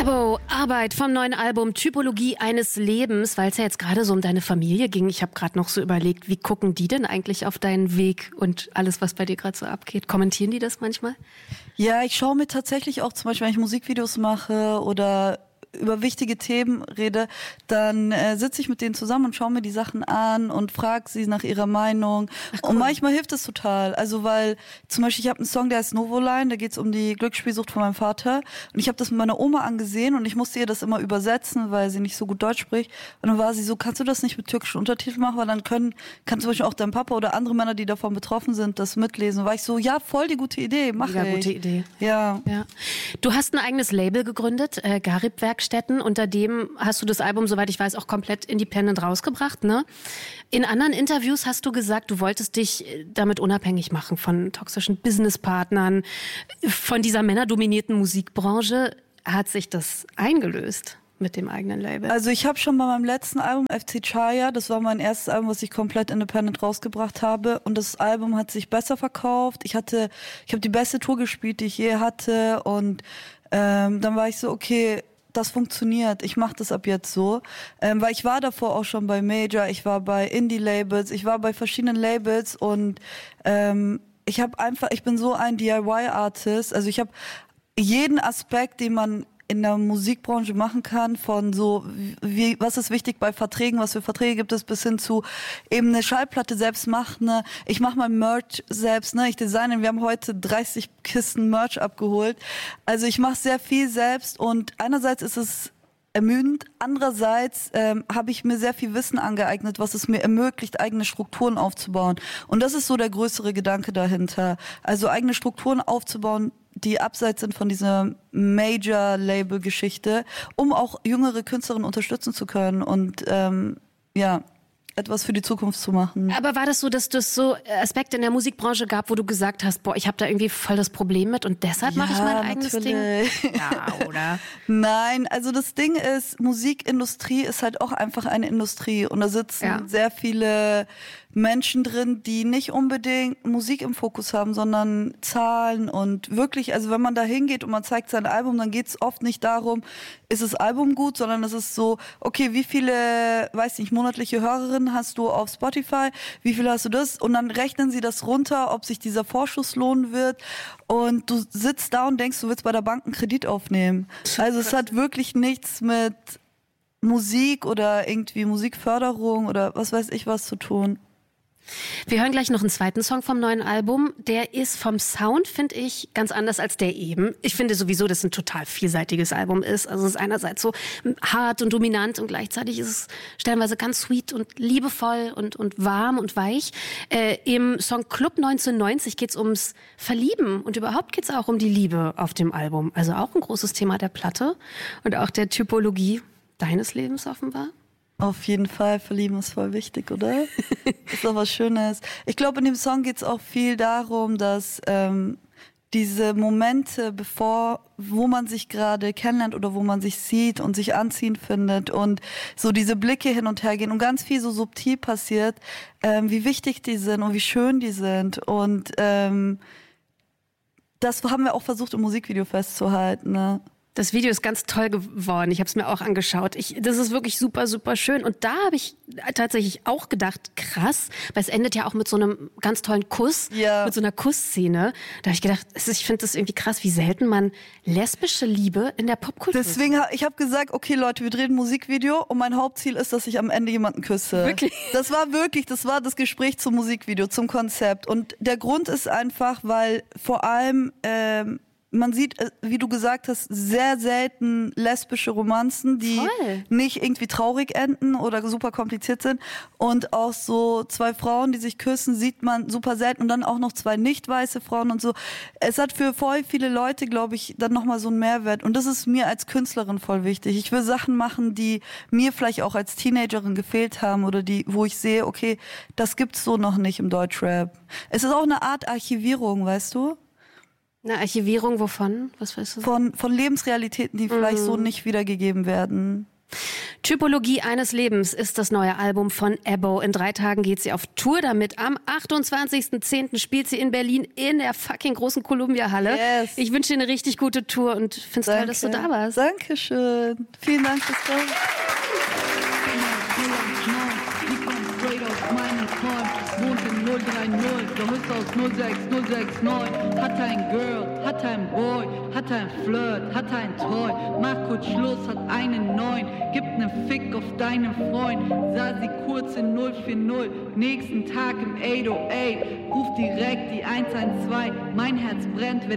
Ebo, Arbeit vom neuen Album Typologie eines Lebens, weil es ja jetzt gerade so um deine Familie ging. Ich habe gerade noch so überlegt, wie gucken die denn eigentlich auf deinen Weg und alles, was bei dir gerade so abgeht? Kommentieren die das manchmal? Ja, ich schaue mir tatsächlich auch zum Beispiel, wenn ich Musikvideos mache oder über wichtige Themen rede, dann sitze ich mit denen zusammen und schaue mir die Sachen an und frage sie nach ihrer Meinung. Ach, cool. Und manchmal hilft es total. Also weil zum Beispiel, ich habe einen Song, der heißt Novoline, da geht es um die Glücksspielsucht von meinem Vater. Und ich habe das mit meiner Oma angesehen und ich musste ihr das immer übersetzen, weil sie nicht so gut Deutsch spricht. Und dann war sie so, kannst du das nicht mit türkischen Untertiteln machen? Weil dann kann zum Beispiel auch dein Papa oder andere Männer, die davon betroffen sind, das mitlesen. Und war ich so, ja, voll die gute Idee, mach ich. Ja, gute Idee. Ja. Du hast ein eigenes Label gegründet, Garib-Werkstätten. Unter dem hast du das Album, soweit ich weiß, auch komplett independent rausgebracht, ne? In anderen Interviews hast du gesagt, du wolltest dich damit unabhängig machen von toxischen Businesspartnern, von dieser männerdominierten Musikbranche. Hat sich das eingelöst mit dem eigenen Label? Also ich habe schon bei meinem letzten Album, FC Chaya, das war mein erstes Album, was ich komplett independent rausgebracht habe. Und das Album hat sich besser verkauft. Ich habe die beste Tour gespielt, die ich je hatte. Und dann war ich so, okay, das funktioniert, ich mache das ab jetzt so, weil ich war davor auch schon bei Major, ich war bei Indie-Labels, ich war bei verschiedenen Labels und ich bin so ein DIY-Artist, also ich habe jeden Aspekt, den man in der Musikbranche machen kann, von so, was ist wichtig bei Verträgen, was für Verträge gibt es, bis hin zu eben eine Schallplatte selbst machen, ne? Ich mache mein Merch selbst, ne? Ich designe, wir haben heute 30 Kisten Merch abgeholt. Also ich mache sehr viel selbst und einerseits ist es ermüdend, andererseits habe ich mir sehr viel Wissen angeeignet, was es mir ermöglicht, eigene Strukturen aufzubauen. Und das ist so der größere Gedanke dahinter. Also eigene Strukturen aufzubauen, die abseits sind von dieser Major-Label-Geschichte, um auch jüngere Künstlerinnen unterstützen zu können und etwas für die Zukunft zu machen. Aber war das so, dass es so Aspekte in der Musikbranche gab, wo du gesagt hast, boah, ich habe da irgendwie voll das Problem mit und deshalb mache ich mein eigenes Ding? Ja, oder? Nein, also das Ding ist, Musikindustrie ist halt auch einfach eine Industrie und da sitzen sehr viele Menschen drin, die nicht unbedingt Musik im Fokus haben, sondern Zahlen und wirklich, also wenn man da hingeht und man zeigt sein Album, dann geht es oft nicht darum, ist das Album gut, sondern es ist so, okay, wie viele, weiß nicht, monatliche Hörerinnen hast du auf Spotify, wie viele hast du das? Und dann rechnen sie das runter, ob sich dieser Vorschuss lohnen wird und du sitzt da und denkst, du willst bei der Bank einen Kredit aufnehmen. Also es hat wirklich nichts mit Musik oder irgendwie Musikförderung oder was weiß ich was zu tun. Wir hören gleich noch einen zweiten Song vom neuen Album. Der ist vom Sound, finde ich, ganz anders als der eben. Ich finde sowieso, dass es ein total vielseitiges Album ist. Also es ist einerseits so hart und dominant und gleichzeitig ist es stellenweise ganz sweet und liebevoll und warm und weich. Im Song Club 1990 geht es ums Verlieben und überhaupt geht es auch um die Liebe auf dem Album. Also auch ein großes Thema der Platte und auch der Typologie deines Lebens offenbar. Auf jeden Fall, verlieben ist voll wichtig, oder? Ist doch was Schönes. Ich glaube, in dem Song geht es auch viel darum, dass diese Momente, wo man sich gerade kennenlernt oder wo man sich sieht und sich anziehend findet und so diese Blicke hin und her gehen und ganz viel so subtil passiert, wie wichtig die sind und wie schön die sind. Und das haben wir auch versucht, im Musikvideo festzuhalten, ne? Das Video ist ganz toll geworden. Ich habe es mir auch angeschaut. Das ist wirklich super, super schön. Und da habe ich tatsächlich auch gedacht, krass, weil es endet ja auch mit so einem ganz tollen Kuss, mit so einer Kussszene. Da habe ich gedacht, ich finde das irgendwie krass, wie selten man lesbische Liebe in der Popkultur sieht. Deswegen ich habe gesagt, okay Leute, wir drehen ein Musikvideo und mein Hauptziel ist, dass ich am Ende jemanden küsse. Wirklich? Das war das Gespräch zum Musikvideo, zum Konzept. Und der Grund ist einfach, weil vor allem man sieht, wie du gesagt hast, sehr selten lesbische Romanzen, die nicht irgendwie traurig enden oder super kompliziert sind. Und auch so zwei Frauen, die sich küssen, sieht man super selten. Und dann auch noch zwei nicht weiße Frauen und so. Es hat für voll viele Leute, glaube ich, dann nochmal so einen Mehrwert. Und das ist mir als Künstlerin voll wichtig. Ich will Sachen machen, die mir vielleicht auch als Teenagerin gefehlt haben oder wo ich sehe, okay, das gibt's so noch nicht im Deutschrap. Es ist auch eine Art Archivierung, weißt du? Eine Archivierung wovon? Was weißt du? Von Lebensrealitäten, die vielleicht so nicht wiedergegeben werden. Typologie eines Lebens ist das neue Album von Ebbo. In 3 Tagen geht sie auf Tour damit. Am 28.10. spielt sie in Berlin in der fucking großen Columbia-Halle. Yes. Ich wünsche dir eine richtig gute Tour und finde es toll, dass du da warst. Dankeschön. Vielen Dank fürs Kommen. Wohnt in 030, doch ist aus 06069. Hat ein Girl, hat ein Boy, hat ein Flirt, hat ein Toy. Macht kurz Schluss, hat einen neuen. Gibt nen Fick auf deinen Freund. Sah sie kurz in 040, nächsten Tag im 808. Ruft direkt die 112. Mein Herz brennt, wenn